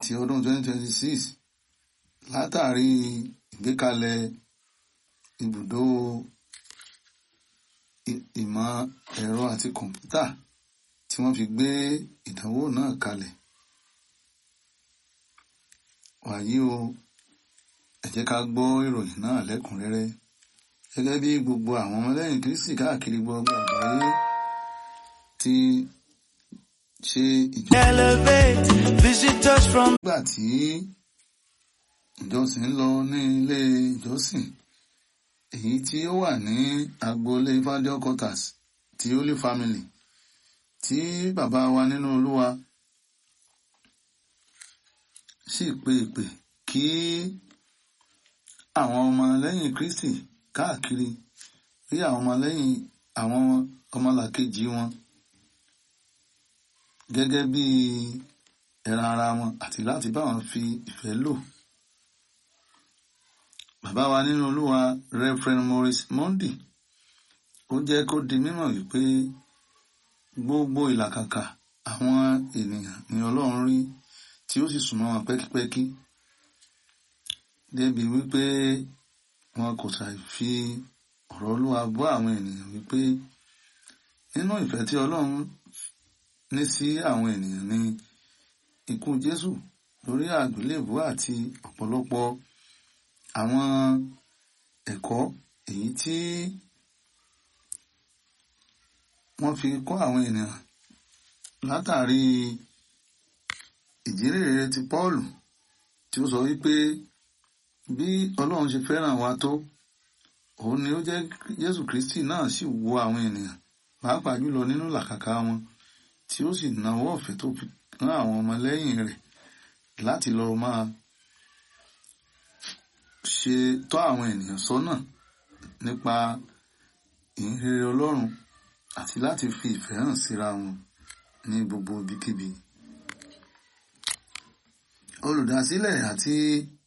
ti ọdún 2026 látàrí ìgbékalẹ̀ ibùdó ìmọ̀ ẹ̀rọ àti kọ̀ǹpútà tí wọ́n fi gbé ìdánwò náà kalẹ̀. Wàyí o, ẹ jẹ́ ká gbọ́ ìròyìn náà lẹ́kùnrẹ́rẹ́. Gẹ́gẹ́ bí gbogbo àwọn ọmọlẹ́yìn Kristi káàkiri gbogbo àgbáyé ti ṣe nígbà tí ìjọsìn lọ ní ilé ìjọsìn èyí tí ó wà ní agboolé Fadeo Quarters ti Holy Family tí bàbá wa nínú Olúwa sì pe ìpè kí àwọn ọmọlẹ́yìn Kristi káàkiri rí àwọn ọmọlẹ́yìn àwọn ọmọlàkejì wọn gẹ́gẹ́ bí ẹran ara wọn àti láti bá wọn fi ìfẹ́ lò. Bàbá wa nínú Olúwa Reverend Maurice Mondi ó jẹ́ kó di mímọ̀ wípé gbogbo ìlàkàkà àwọn ènìyàn ni Ọlọ́run rí tí ó sì súnmọ́ wọn pẹ́kípẹ́kí débi wípé wọn kò ṣàì fi ọ̀rọ̀ Olúwa bọ́ àwọn ènìyàn wípé nínú ìfẹ́ tí Ọlọ́run ní sí àwọn ènìyàn ni ikú Jésù lórí àgbélébùú àti ọ̀pọ̀lọpọ̀ àwọn ẹ̀kọ́ èyí tí wọ́n fi kọ́ àwọn ènìyàn látàrí ìjírèrè ti Pọ́ọ̀lù tí ó sọ wípé bí Ọlọ́run ṣe fẹ́ràn wa tó òun ni ó jẹ́ Jésù Kristi náà sì wo àwọn ènìyàn pàápàá jùlọ nínú làkàkà wọn tí ó sì nawọ́ ọ̀fẹ́ tó fi rán àwọn ọmọlẹ́yìn rẹ̀ láti lọ máa ṣe tọ́ àwọn ènìyàn sọ́nà nípa ìhìnrere Ọlọ́run àti láti fi ìfẹ́ hàn síra wọn ní gbogbo ibikíbi. Olùdásílẹ̀ àti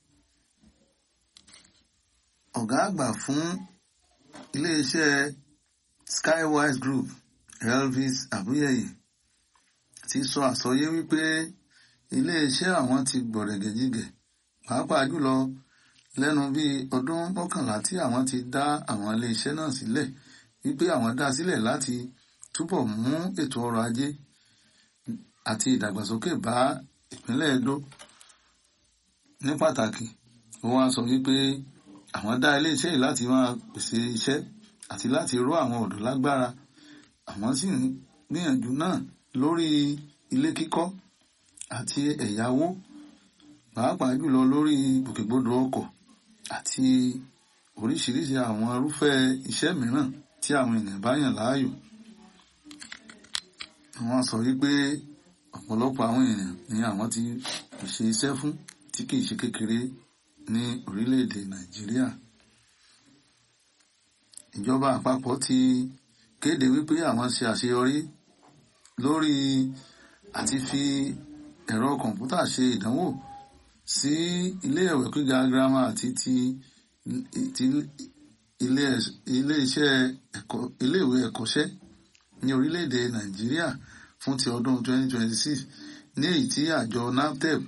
ọ̀gá àgbà fún iléeṣẹ́ Skywise Group Elvis Abuyeye ti sọ àsọyé wípé iléeṣẹ́ àwọn ti gbọ̀rẹ̀gẹ̀jigẹ̀ pàápàá jùlọ lẹ́nu bí ọdún 11 tí àwọn ti dá àwọn iléeṣẹ́ náà sílẹ̀ wípé àwọn dá sílẹ̀ láti túbọ̀ mú ètò ọrọ̀ ajé àti ìdàgbàsókè bá ìpínlẹ̀ Edo ní pàtàkì. Ó wá sọ wípé àwọn dá iléeṣẹ́ yìí láti máa pèsè iṣẹ́ àti láti ró àwọn ọ̀dọ́ lágbára. Àwọn sì ń gbìyànjú náà lórí ilé kíkọ́ àti ẹ̀yáwó pàápàá jùlọ lórí ìgbòkègbodò ọkọ̀ àti oríṣiríṣi àwọn irúfẹ́ iṣẹ́ mìíràn tí àwọn ènìyàn bá yàn láàyò. Wọ́n sọ wípé ọ̀pọ̀lọpọ̀ àwọn ènìyàn ni àwọn ti ṣe iṣẹ́ fún tí kìí ṣe kékeré ní orílẹ̀-èdè Nàìjíríà. Ìjọba àpapọ̀ ti kéde wípé àwọn ṣe àṣeyọrí lórí àti fi ẹ̀rọ kọ̀ǹpútà ṣe ìdánwò sí ilé-ìwé gíga girama àti ti ilé-ìwé ẹ̀kọ́ṣẹ́ ní orílẹ̀-èdè Nàìjíríà fún ti ọdún 2026 ní èyí tí àjọ NABTEB